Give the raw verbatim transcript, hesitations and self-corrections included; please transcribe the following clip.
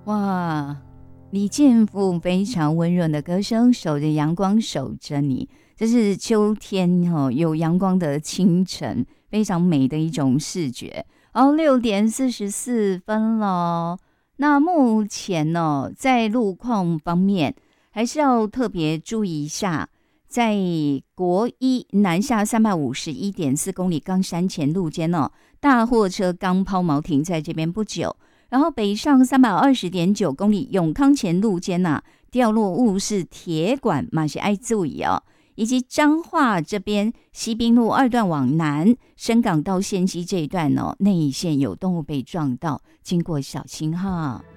哇，李健富非常温润的歌声，守着阳光，守着你。这是秋天哦，有阳光的清晨，非常美的一种视觉。哦，六点四十四分了。那目前呢，在路况方面，还是要特别注意一下。在国一南下三百五十一点四公里冈山前路间哦，大货车刚抛锚停在这边不久。然后北上三百二十点九公里永康前路间呐、啊，掉落物是铁管，马是爱注意哦。以及彰化这边西滨路二段往南，深港到线溪这一段哦，内线有动物被撞到，经过小心哈。